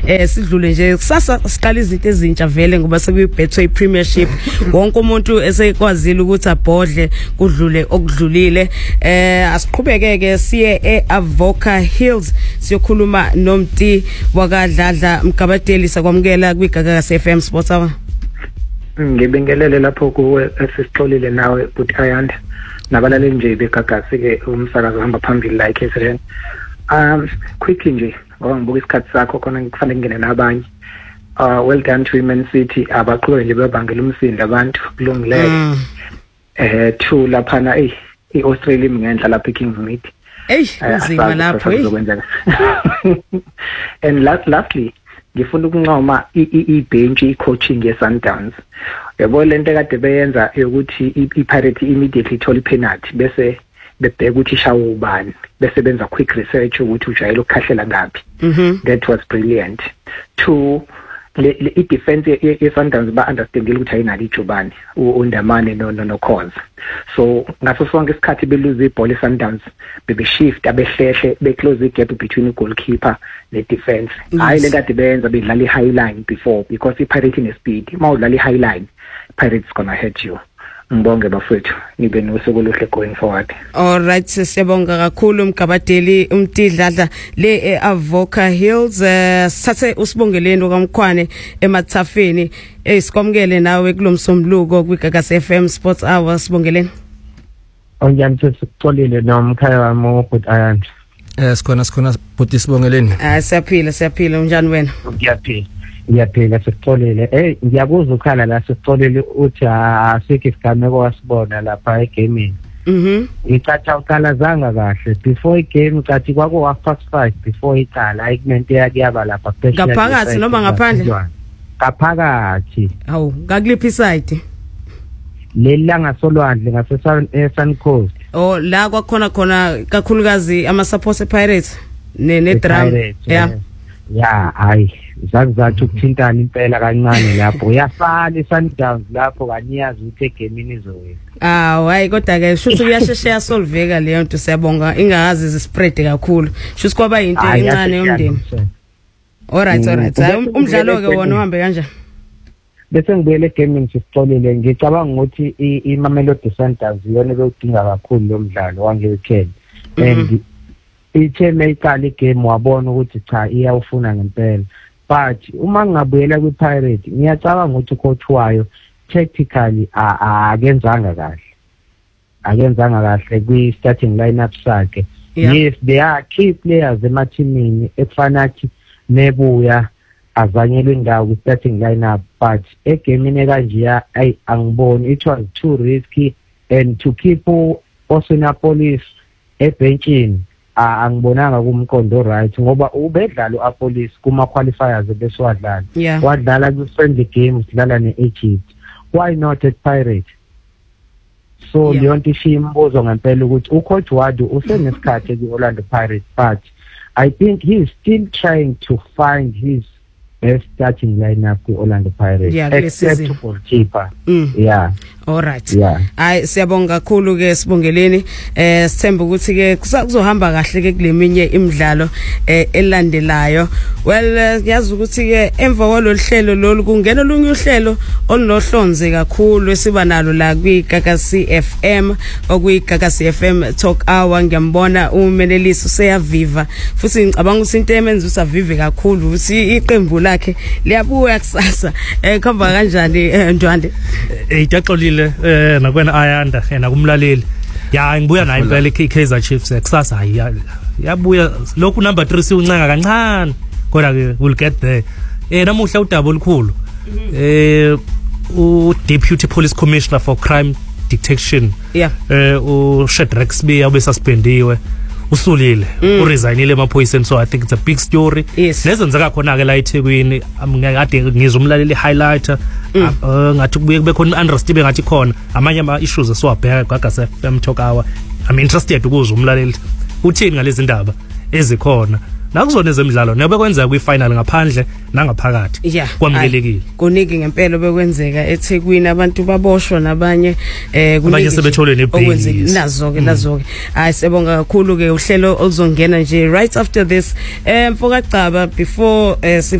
sidlule nje kusasa siqala izinto ezintsha vele ngoba sekuyibetway Premiership wonke umuntu esekwazile ukuthi abhodle kudlule okudlulile asiqhubekeke siye eAvoca Hills siyokhuluma nomti wakadladla Mgabadeli sakwamukela kwiGagasi FM Sports Hour. Ngibingelele lapho kuwe esixolile nawe but ayanda nabalale nje beGagasi ke umsakazo uhamba phambili la eKZN. Quickly nje ngoba ngibuka isikhathi sakho khona ngikufanele ngene nabanye. Well done to Man City abaqhubeke nje bebangela umsindo abantu kulungileke. Two laphana iAustralia ngenhla lapha eKingsmead. Nzima lapho And lastly ngifuna ukuncoma ibench icoaching yeSundowns. Yabo lento kade beyenza ukuthi iPirates immediately ithola ipenalty bese bebheka ukuthi ishawa ubani bese benza quick research ukuthi ujayela ukukhahlela ngapi. That was brilliant. Two, le defense yeSundowns ba understandile ukuthi ayinalo ijubani uNdamane no cause. So ngaso sonke isikhathi beluze ibhola eSundowns bebe shift abehlehle be close the gap between the goalkeeper ne defense. Hayi le kade benza bedlala high line before because iPirates ine speed. Mawudlala high line Pirates gonna hurt you. Ngibonge bafethu nibe nosuku oluhle going forward. All right siyabonga kakhulu Mgabadeli umtidladla le eAvoca Hills sathe usibongeleni okamkhwane emathafeni sikwamukele nawe kulomsombuluko kwiGagasi FM Sports Hour sibongeleni. Onjani sesixolile nomkhaya wami but ayanda. Sikhona but sibongeleni. Siyaphila unjani wena? Ngiyaphila sixolile. Ngiyabuza ukhala la sixolile uthi asikho isigameko wasibona lapha egaming. Icathi awuqalazanga kahle before igame ucathi kwako 5:30 before iqala ayikumenti yakuyaba lapha special. Ngaphakathi noma ngaphandle? Ngaphakathi. Hawu ngakuliphi side? Lelanga solwandle ngase Coast. La kwakhona kakhulukazi ama support Pirates ne drum. Yeah, hayi zakuzathi ukuthintana impela kancane lapho uyafana iSundowns lapho kaniyazi ukuthi egamini izowina. Hayi kodwa ke shuthi kuyashesha yasolveka leyo nto siyabonga ingazi izispread kakhulu shuthi kwaba into encane yomndeni. Alright umdlalo ke wona uhambe kanjani? Bese ngibuyele egaming sixolile ngicabanga ukuthi iMamelodi Sundowns iyona bekudinga kakhulu lo mdlalo wangeweekend and itheme iqala igame wabona ukuthi cha iyawufuna ngempela but uma ngingabuyela kwiPirates ngiyacabanga ukuthi coach wayo tactically akenzanga kahle kwi-starting lineup sakhe. Yes there are key players emathimini ekufanathi nebuya azanyelwe indawo kwi-starting lineup but egamini kanjiya angiboni it was too risky and to keep Osinapolis ebenchini angibonanga kumqondo right ngoba ubedlala uApolis kuma qualifiers beswadlala wadlala ku friendly games dlala neEgypt. Why not at Pirates? So leyonto ishimbuzo ngempela ukuthi ucoach Wadu usenesikhathi kwiOrlando Pirates but I think he is still trying to find his best starting lineup kwiOrlando Pirates except goalkeeper. All right. Siyabonga kakhulu ke sibongeleni sithemba ukuthi ke kuzohamba kahle ke kuleminye imidlalo elandelayo. Well yazi ukuthi ke emva kwalo hlelo lolu kungena olunye uhlelo olunohlonze kakhulu esiba nalo la kwiGagasi FM okuyiGagasi FM Talk Hour. Ngiyambona uMelelisi useyaviva futhi ngicabanga ukuthi into emenza usavive kakhulu ukuthi iqembu lakhe liyabuya kusasa khamba kanjani Ndwande? Itaxolile nakwena ayanda nakumlaleli ngibuya naye impela iKaizer Chiefs kusasa yabuya lokhu number 3 siuncenga kancane kodwa ke we'll get there. Namuhla udaba olukhulu u-Deputy Police Commissioner for Crime Detection uShadrack Sibiya ubesuspendiwe usulile uresignile emaphoyiseni so I think it's a big story. Nezenzeka khona ke la eThekwini ngingade ngizwe umlaleli highlighter ngathi kubuye kube khona unrest bengathi khona amanye ama issues esiwabheka kwiGagasi FM Talk Hour. I'm interested ukuzwa umlaleli uthini ngalezi ndaba ezikhona nakuzona ezemidlalo nebe kwenzeka kwifinal ngaphandle nangaphakathi kwamukelekile kuniki ngempela bekwenzeka eThekwini abantu baboshwa nabanye kuniki sebetholwe nebheki nazo ke hayi sibonga kakhulu ke uhlelo oluzongena nje right after this mfoka Gcaba before